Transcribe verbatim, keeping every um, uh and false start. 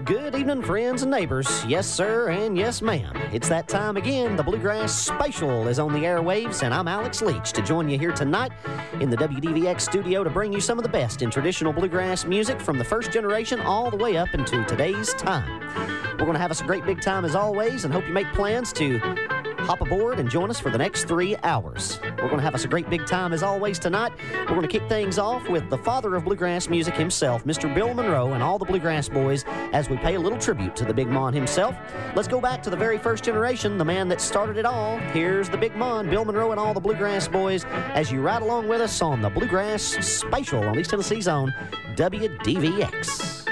Good evening, friends and neighbors. Yes, sir, and yes, ma'am. It's that time again. The Bluegrass Special is on the airwaves, and I'm Alex Leach to join you here tonight in the W D V X studio to bring you some of the best in traditional bluegrass music from the first generation all the way up into today's time. We're going to have us a great big time as always, and hope you make plans to hop aboard and join us for the next three hours. We're going to have us a great big time as always tonight. We're going to kick things off with the father of bluegrass music himself, Mister Bill Monroe, and all the Bluegrass Boys as we pay a little tribute to the Big Mon himself. Let's go back to the very first generation, the man that started it all. Here's the Big Mon, Bill Monroe, and all the Bluegrass Boys as you ride along with us on the Bluegrass Special on East Tennessee's own W D V X.